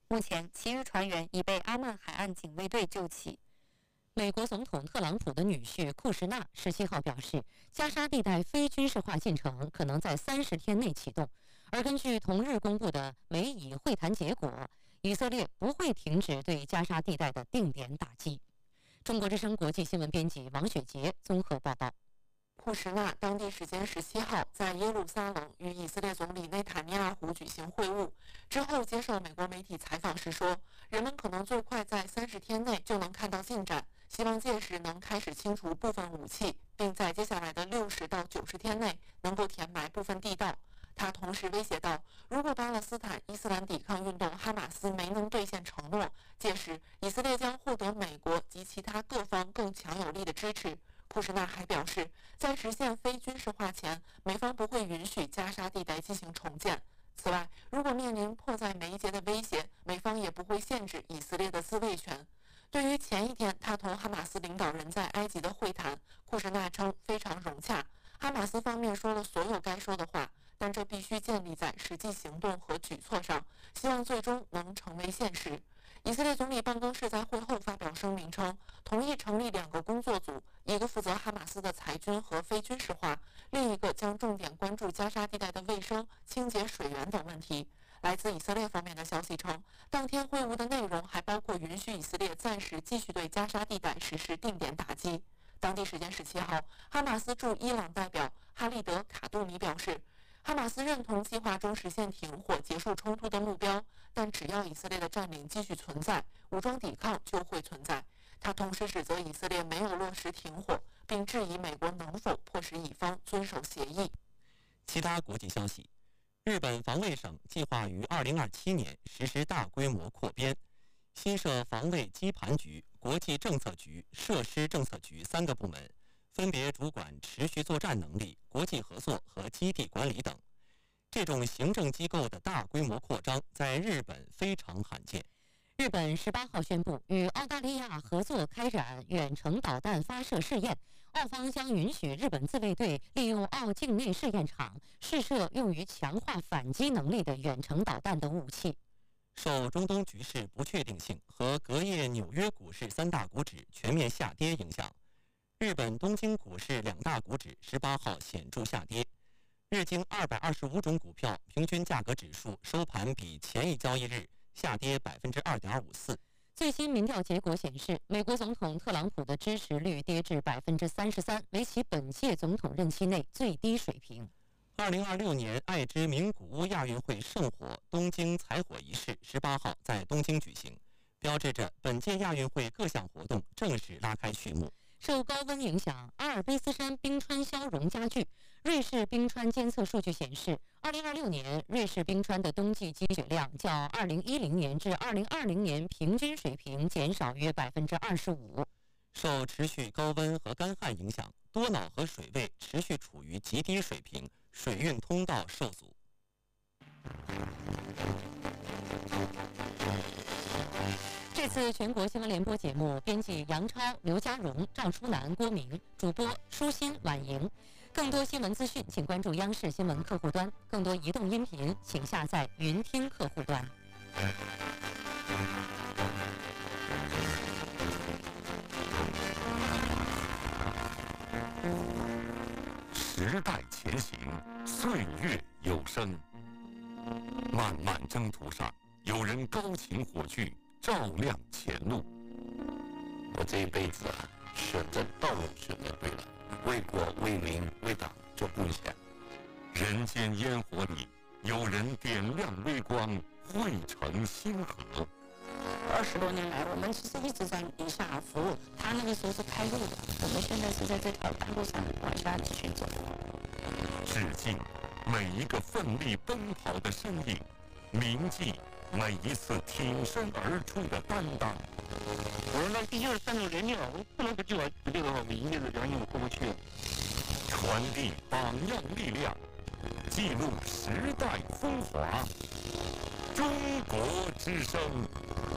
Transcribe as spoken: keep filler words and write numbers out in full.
目前，其余船员已被阿曼海岸警卫队救起。美国总统特朗普的女婿库什纳十七号表示，加沙地带非军事化进程可能在三十天内启动。而根据同日公布的美以会谈结果，以色列不会停止对加沙地带的定点打击。中国之声国际新闻编辑王雪杰综合报道。库什纳当地时间十七号在耶路撒冷与以色列总理内塔尼亚胡举行会晤之后，接受美国媒体采访时说，人们可能最快在三十天内就能看到进展，希望届时能开始清除部分武器，并在接下来的六十到九十天内能够填埋部分地道。他同时威胁道，如果巴勒斯坦伊斯兰抵抗运动哈马斯没能兑现承诺，届时以色列将获得美国及其他各方更强有力的支持。库什纳还表示，在实现非军事化前，美方不会允许加沙地带进行重建。此外，如果面临迫在眉睫的威胁，美方也不会限制以色列的自卫权。对于前一天他同哈马斯领导人在埃及的会谈，库什纳称非常融洽，哈马斯方面说了所有该说的话，但这必须建立在实际行动和举措上，希望最终能成为现实。以色列总理办公室在会后发表声明称，同意成立两个工作组，一个负责哈马斯的裁军和非军事化，另一个将重点关注加沙地带的卫生、清洁水源等问题。来自以色列方面的消息称，当天会晤的内容还包括允许以色列暂时继续对加沙地带实施定点打击。当地时间十七号，哈马斯驻伊朗代表哈利德·卡杜尼表示，哈马斯认同计划中实现停火、结束冲突的目标，但只要以色列的占领继续存在，武装抵抗就会存在。他同时指责以色列没有落实停火，并质疑美国能否迫使以方遵守协议。 其他国际消息，日本防卫省计划于二零二七年实施大规模扩编，新设防卫基盘局、国际政策局、设施政策局三个部门，分别主管持续作战能力、国际合作和基地管理等。这种行政机构的大规模扩张在日本非常罕见。 日本十八号宣布与澳大利亚合作开展远程导弹发射试验，澳方将允许日本自卫队利用澳境内试验场试射用于强化反击能力的远程导弹的武器。 受中东局势不确定性和隔夜纽约股市三大股指全面下跌影响，日本东京股市两大股指十八号显著下跌，日经二百二十五种股票平均价格指数收盘比前一交易日下跌百分之二点五四。 最新民调结果显示，美国总统特朗普的支持率跌至百分之三十三，为其本届总统任期内最低水平。 二零二六年爱知名古屋亚运会圣火东京采火仪式十八号在东京举行，标志着本届亚运会各项活动正式拉开序幕。 受高温影响，阿尔卑斯山冰川消融加剧。瑞士冰川监测数据显示，二零二六年瑞士冰川的冬季积雪量较二零一零年至二零二零年平均水平减少约百分之二十五。 受持续高温和干旱影响，多瑙河水位持续处于极低水平，水运通道受阻。 这次全国新闻联播节目，编辑杨超、刘家荣、赵初南、郭明，主播舒心、婉莹。更多新闻资讯，请关注央视新闻客户端；更多移动音频，请下载云听客户端。 时代前行，岁月有声。漫漫征途上，有人高擎火炬，照亮前路。 我这一辈子啊，选择道路选择对了，为国为民为党做贡献。 人间烟火里，有人点亮微光，汇成星河。 二十多年来，我们其实一直在宁夏服务。他那个时候是开路的，我们现在是在这条大路上往下继续走。 致敬每一个奋力奔跑的身影，铭记每一次挺身而出的担当。 我们必须要善用人力啊，我不能不救啊！不救的话，我一辈子良心我过不去。 传递榜样力量，记录时代风华。中国之声。